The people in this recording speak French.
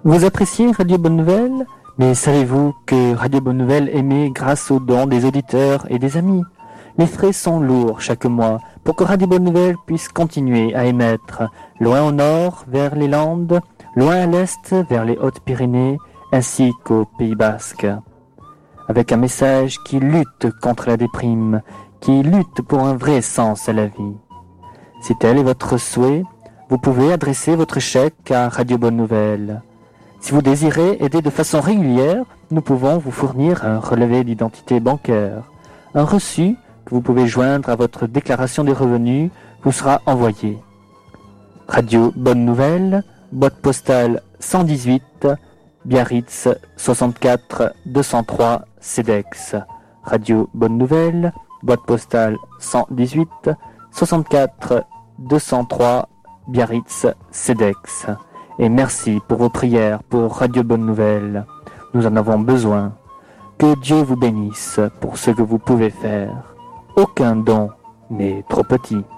Vous appréciez Radio Bonne Nouvelle? Mais savez-vous que Radio Bonne Nouvelle est émet grâce aux dons des auditeurs et des amis? Les frais sont lourds chaque mois pour que Radio Bonne Nouvelle puisse continuer à émettre, loin au nord vers les Landes, loin à l'est vers les Hautes-Pyrénées, ainsi qu'au Pays Basque. Avec un message qui lutte contre la déprime, qui lutte pour un vrai sens à la vie. Si tel est votre souhait, vous pouvez adresser votre chèque à Radio Bonne Nouvelle. Si vous désirez aider de façon régulière, nous pouvons vous fournir un relevé d'identité bancaire. Un reçu que vous pouvez joindre à votre déclaration des revenus vous sera envoyé. Radio Bonne Nouvelle, boîte postale 118, Biarritz 64 203 CEDEX. Radio Bonne Nouvelle, boîte postale 118 64 203 Biarritz CEDEX. Et merci pour vos prières pour Radio Bonne Nouvelle. Nous en avons besoin. Que Dieu vous bénisse pour ce que vous pouvez faire. Aucun don n'est trop petit.